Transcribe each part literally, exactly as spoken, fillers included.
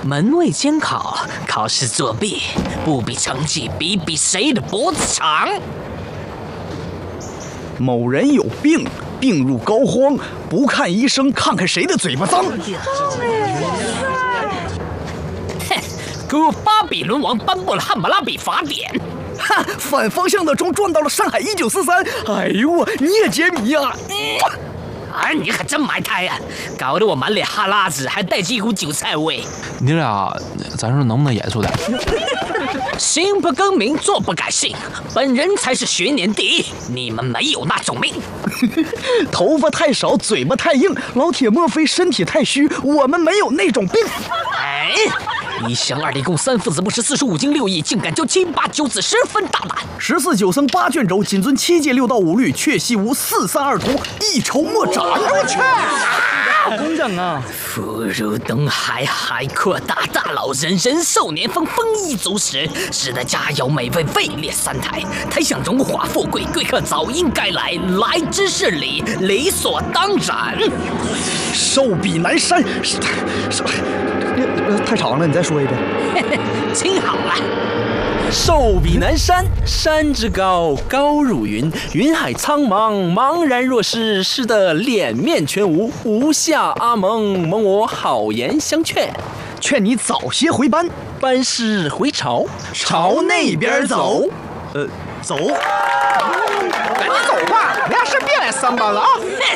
门卫监考，考试作弊，不比成绩，比比谁的脖子长。 某人有病，病入膏肓，不看医生，看看谁的嘴巴脏。 哼，古巴比伦王颁布了汉谟拉比法典。 哈，反方向的钟转到了上海一九四三。哎呦我，你也解谜啊！ 哎，你可真埋汰呀、啊，搞得我满脸哈喇子，还带着一股韭菜味。 你俩，咱说能不能严肃点？ 行不更名，坐不改姓，本人才是学年第一，你们没有那种命。 头发太少，嘴巴太硬，老铁莫非身体太虚？我们没有那种病。 哎，一乡二里共三父子，不识四书五经六艺，竟敢教七八九子，十分大胆。 十四九僧八卷轴，谨遵七戒六道五律，却惜无四三二图，一筹莫展。我去！工整啊！ 福如东海，海阔大大老人，人寿年丰，丰衣足食，使得佳肴美味，位列三台。太想荣华富贵，贵客早应该来，来之是礼，理所当然。 寿比南山，是是，太长了，你再说一遍。 听好了。 寿比南山，山之高，高如云；云海苍茫，茫然若失，失得脸面全无。无下阿蒙，蒙我好言相劝， 劝你早些回班， 班师回朝， 朝那边走。呃，走。 赶紧走吧，没啥事别来上班了啊！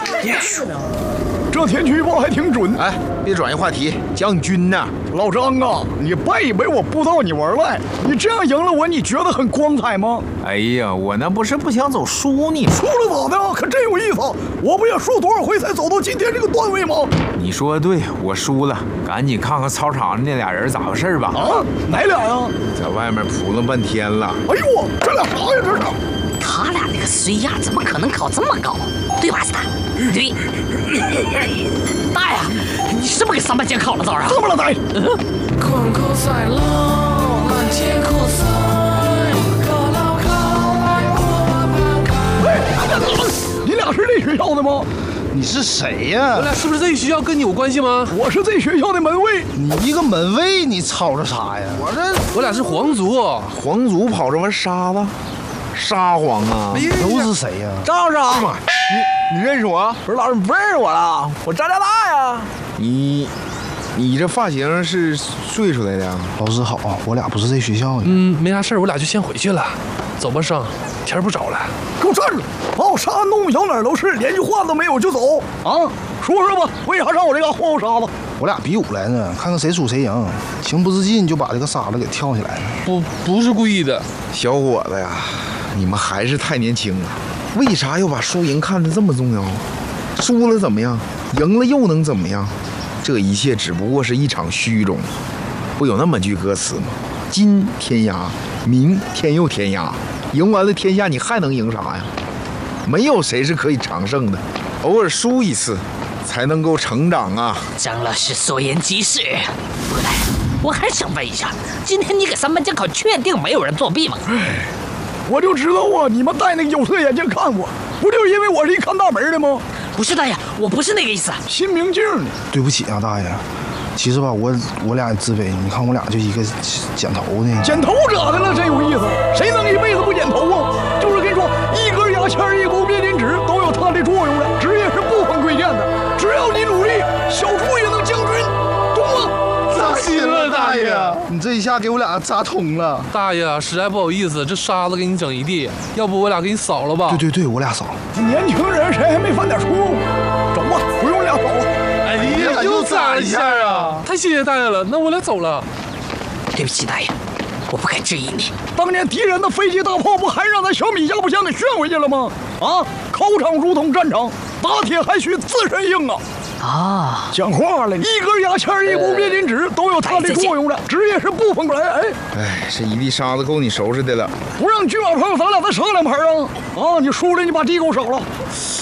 这天气预报还挺准。 哎，别转移话题，将军呐， 老张啊，你别以为我不知道你玩赖，你这样赢了我，你觉得很光彩吗？ 哎呀，我那不是不想走输你， 输了咋的？可真有意思，我不也输多少回才走到今天这个段位吗？ 你说的对，我输了，赶紧看看操场上那俩人咋回事吧。 啊，哪俩呀？ 在外面扑棱半天了。 哎呦我，这俩啥呀？这是？ 他俩那个水压怎么可能考这么高？对吧，三？对。大爷，你是不是给三班监考了？早上？ 怎么了，大爷？ 困苦赛浪，蓝天苦赛，考老考来我跑开。 哎，你俩是这学校的吗？ 你是谁呀？ 我俩是不是这学校跟你有关系吗？ 我是这学校的门卫。 你一个门卫，你吵着啥呀？ 我这我俩是皇族， 皇族跑这玩沙子。沙皇啊， 都是谁呀？ 赵赵， 你你认识我？ 不是老师不认识我了，我张家大呀。 你你这发型是睡出来的呀？ 老师好啊，我俩不是这学校的。 嗯，没啥事，我俩就先回去了。走吧，生，天不早了。 给我站着！把我沙子弄小哪儿都是，连句话都没有就走啊！说说吧，为啥上我这嘎霍霍沙子？ 我俩比武来着，看看谁输谁赢。情不自禁就把这个沙子给跳起来了。 不，不是故意的。 小伙子呀，你们还是太年轻了，为啥要把输赢看得这么重要？输了怎么样？赢了又能怎么样？这一切只不过是一场虚荣。不有那么句歌词吗？今天涯，明天又天涯。赢完了天下，你还能赢啥呀？没有谁是可以长胜的，偶尔输一次，才能够成长啊！ 张老师所言极是。不来，我还想问一下，今天你给三班监考，确定没有人作弊吗？ 我就知道啊，你们戴那个有色眼镜看我，不就是因为我是一看大门的吗？ 不是大爷，我不是那个意思。 新明镜呢？ 对不起啊，大爷。其实吧，我我俩自卑，你看我俩就一个剪头的。 剪头咋的了？真有意思，谁能一辈子不剪头啊？就是跟你说，一根牙签一股面巾纸都有它的作用的，职业是不分贵贱的，只要你努力，小猪也能将军，懂吗？ 扎心了，大爷，你这一下给我俩扎通了。 大爷，实在不好意思，这沙子给你整一地，要不我俩给你扫了吧？ 对对对，我俩扫。 年轻人谁还没犯点错误？走吧，不用俩扫了。 哎呀，又扎一下啊！太谢谢大爷了，那我俩走了。 对不起，大爷，我不该质疑你。 当年敌人的飞机大炮不还让咱小米加步枪给炫回去了吗？啊，考场如同战场，打铁还需自身硬啊！ 啊， 讲话了，一根牙签一股面巾纸都有它的作用的，职业是不分贵。哎哎，这一地沙子够你收拾的了。 不让车马朋友，咱俩再上两盘啊！啊，你输了你把地给我扫了。